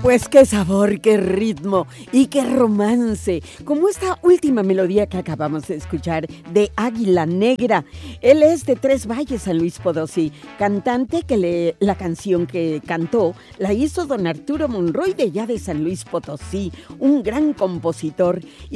Pues qué sabor, qué ritmo y qué romance, como esta última melodía que acabamos de escuchar de Águila Negra. Él es de Tres Valles, San Luis Potosí, cantante que la canción que cantó la hizo don Arturo Monroy de allá de San Luis Potosí, un gran compositor, y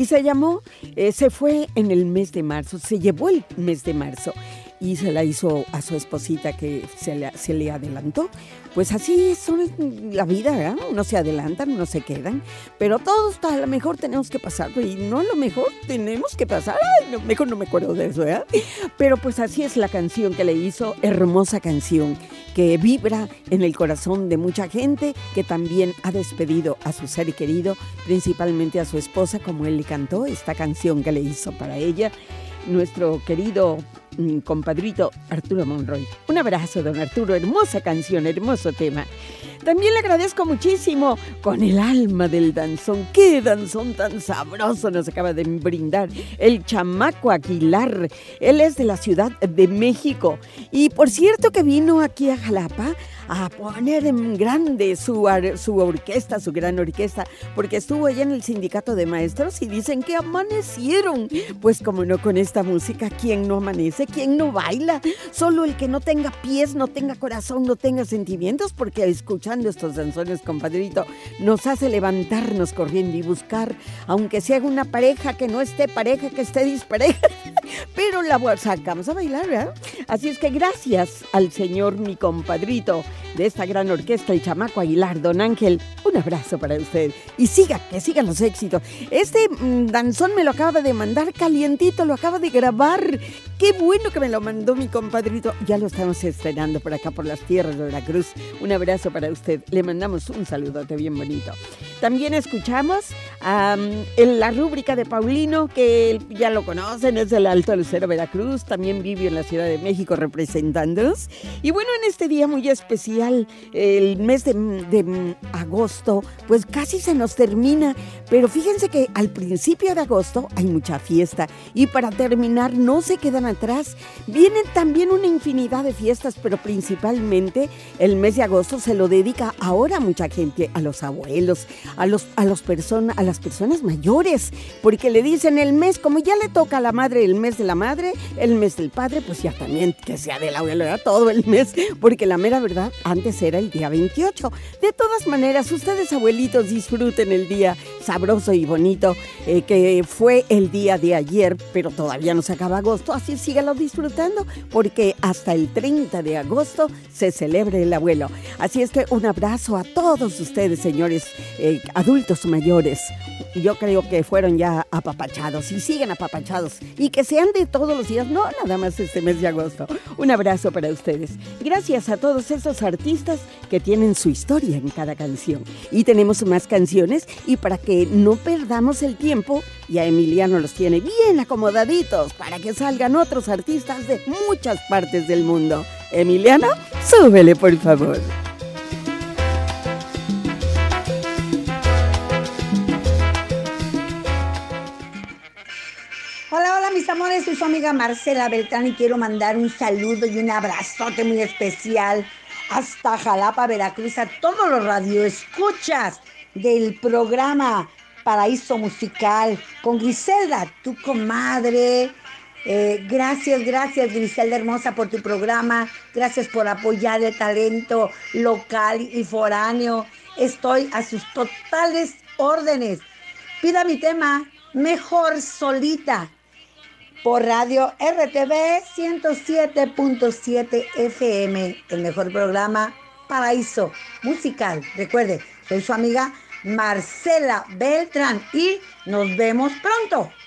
se fue en el mes de marzo, se llevó el mes de marzo y se la hizo a su esposita que se le adelantó. Pues así son la vida, ¿eh? Unos se adelantan, unos se quedan, pero todos a lo mejor tenemos que pasar, y no a lo mejor tenemos que pasar, mejor no me acuerdo de eso, ¿eh? Pero pues así es la canción que le hizo, hermosa canción, que vibra en el corazón de mucha gente que también ha despedido a su ser querido, principalmente a su esposa, como él le cantó esta canción que le hizo para ella, nuestro querido compadrito Arturo Monroy. Un abrazo, don Arturo, hermosa canción, hermoso tema. También le agradezco muchísimo con el alma del danzón. ¡Qué danzón tan sabroso nos acaba de brindar el Chamaco Aguilar! Él es de la Ciudad de México. Y por cierto que vino aquí a Jalapa a poner en grande su orquesta, su gran orquesta, porque estuvo allá en el sindicato de maestros y dicen que amanecieron. Pues como no, con esta música, ¿quién no amanece? ¿Quién no baila? Solo el que no tenga pies, no tenga corazón, no tenga sentimientos, porque escuchando estos danzones, compadrito, nos hace levantarnos corriendo y buscar, aunque sea una pareja que no esté pareja, que esté dispareja, pero la sacamos a bailar, ¿verdad? Así es que gracias al señor, mi compadrito, de esta gran orquesta, el Chamaco Aguilar, don Ángel, un abrazo para usted. Y que sigan los éxitos. Este danzón me lo acaba de mandar calientito, lo acaba de grabar. Qué bueno que me lo mandó mi compadrito. Ya lo estamos estrenando por acá, por las tierras de Veracruz. Un abrazo para usted. Le mandamos un saludote bien bonito. También escuchamos en la rúbrica de Paulino, que ya lo conocen, es del Alto Lucero, Veracruz. También vive en la Ciudad de México representándonos. Y bueno, en este día muy especial, el mes de agosto, pues casi se nos termina. Pero fíjense que al principio de agosto hay mucha fiesta. Y para terminar, no se quedan atrás. Vienen también una infinidad de fiestas, pero principalmente el mes de agosto se lo dedica ahora mucha gente, a los abuelos, a las personas mayores, porque le dicen el mes, como ya le toca a la madre el mes de la madre, el mes del padre, pues ya también que sea del abuelo, era todo el mes, porque la mera verdad, antes era el día 28. De todas maneras, ustedes abuelitos disfruten el día sabroso y bonito, que fue el día de ayer, pero todavía no se acaba agosto, así síganlo disfrutando, porque hasta el 30 de agosto se celebra el abuelo. Así es que un abrazo a todos ustedes, señores adultos mayores. Yo creo que fueron ya apapachados y siguen apapachados, y que sean de todos los días, no nada más este mes de agosto. Un abrazo para ustedes. Gracias a todos esos artistas que tienen su historia en cada canción. Y tenemos más canciones, y para que no perdamos el tiempo, ya Emiliano los tiene bien acomodaditos para que salgan otros artistas de muchas partes del mundo. Emiliano, súbele por favor. Hola mis amores, soy su amiga Marcela Beltrán y quiero mandar un saludo y un abrazote muy especial hasta Jalapa, Veracruz, a todos los radioescuchas del programa Paraíso Musical con Griselda, tu comadre. Gracias Griselda hermosa por tu programa, gracias por apoyar el talento local y foráneo. Estoy a sus totales órdenes. Pida mi tema Mejor Solita por radio RTV 107.7 FM, el mejor programa Paraíso Musical. Recuerde, soy su amiga Marcela Beltrán y nos vemos pronto.